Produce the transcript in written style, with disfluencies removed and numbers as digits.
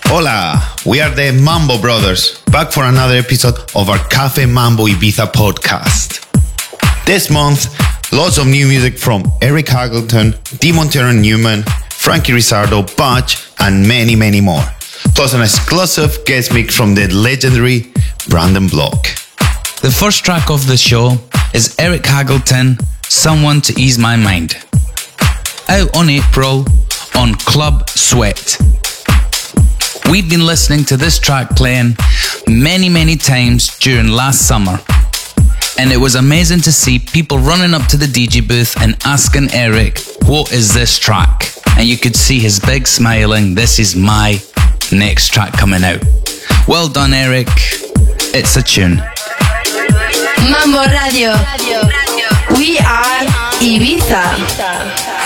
Hola, we are the Mambo Brothers, back for another episode of our Cafe Mambo Ibiza podcast. This month, lots of new music from Eric Haggleton, D. Montero Newman, Frankie Rizardo, Butch, and many, many more. Plus an exclusive guest mix from the legendary Brandon Block. The first track of the show is Eric Haggleton, Someone to Ease My Mind. Out on April on Club Sweat. We've been listening to this track playing many times during last summer. And it was amazing to see people running up to the DJ booth and asking Eric, what is this track? And you could see his big smiling, this is my next track coming out. Well done, Eric. It's a tune. Mambo Radio. We are Ibiza.